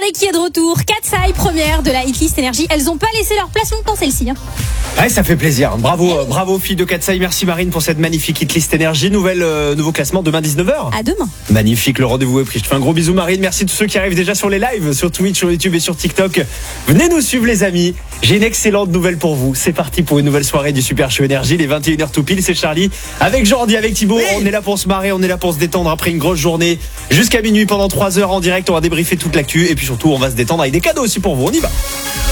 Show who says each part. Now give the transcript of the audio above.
Speaker 1: soirée qui est de retour. Katsai, première de la Hitlist Énergie. Elles ont pas laissé leur place longtemps, celle-ci.
Speaker 2: Ouais, ça fait plaisir. Bravo filles de Katsai. Merci Marine pour cette magnifique Hitlist Énergie. Nouveau classement demain 19h.
Speaker 1: À demain.
Speaker 2: Magnifique, le rendez-vous est pris. Je te fais un gros bisou Marine. Merci à tous ceux qui arrivent déjà sur les lives, sur Twitch, sur YouTube et sur TikTok. Venez nous suivre les amis. J'ai une excellente nouvelle pour vous. C'est parti pour une nouvelle soirée du Super Show Énergie. Les 21h tout pile, c'est Charlie. Avec Jordi, avec Thibaut. Oui. On est là pour se marrer, on est là pour se détendre après une grosse journée. Jusqu'à minuit pendant 3 heures en direct. On va débriefer toute l'actu. Et puis surtout, on va se détendre avec des cadeaux aussi pour vous. On y va.